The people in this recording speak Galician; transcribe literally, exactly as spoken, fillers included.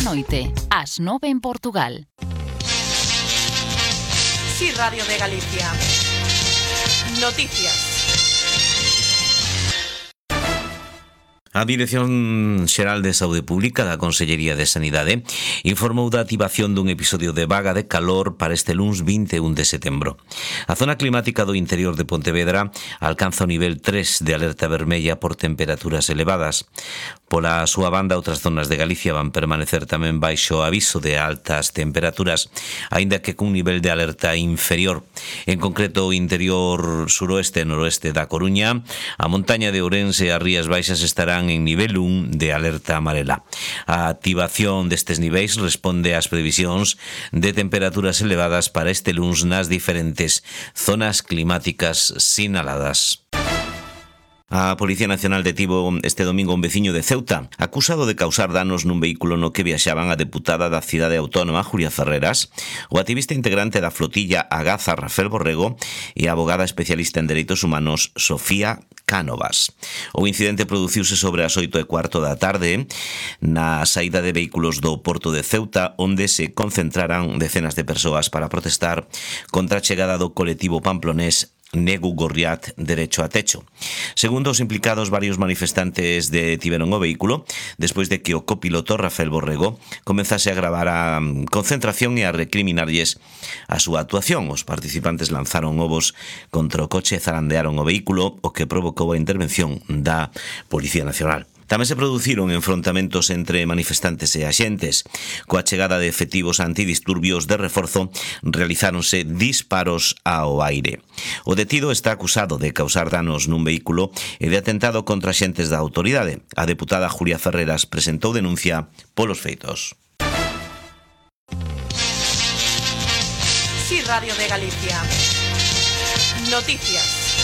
da noite, ás nove en Portugal. Sí, Radio de Galicia. Noticias. A Dirección Xeral de Saúde Pública da Consellería de Sanidade informou da activación dun episodio de vaga de calor para este luns vinte e un de setembro. A zona climática do interior de Pontevedra alcanza o nivel tres de alerta vermella por temperaturas elevadas. Pola súa banda, outras zonas de Galicia van permanecer tamén baixo aviso de altas temperaturas, aínda que cun nivel de alerta inferior. En concreto, o interior suroeste e noroeste da Coruña, a montaña de Ourense e as Rías Baixas estarán en nivel un de alerta amarela. A activación destes niveis responde ás previsións de temperaturas elevadas para este luns nas diferentes zonas climáticas sinaladas. A Policía Nacional detivo este domingo un veciño de Ceuta, acusado de causar danos nun vehículo no que viaxaban a deputada da cidade autónoma, Julia Ferreras, o activista integrante da flotilla Agaza, Rafael Borrego, e a abogada especialista en dereitos humanos, Sofía Cánovas. O incidente produciuse sobre as oito e cuarto da tarde na saída de vehículos do Porto de Ceuta, onde se concentraran decenas de persoas para protestar contra a chegada do colectivo pamplonés Negu Gorriat Derecho a Techo. Segundo os implicados, varios manifestantes detiveron o vehículo despois de que o copiloto Rafael Borrego comenzase a gravar a concentración e a recriminarlles a súa actuación. Os participantes lanzaron ovos contra o coche e zarandearon o vehículo, o que provocou a intervención da Policía Nacional. Tamén se produciron enfrontamentos entre manifestantes e axentes. Coa chegada de efectivos antidisturbios de reforzo, realizáronse disparos ao aire. O detido está acusado de causar danos nun vehículo e de atentado contra axentes da autoridade. A deputada Julia Ferreras presentou denuncia polos feitos. Sí, Radio de Galicia. Noticias.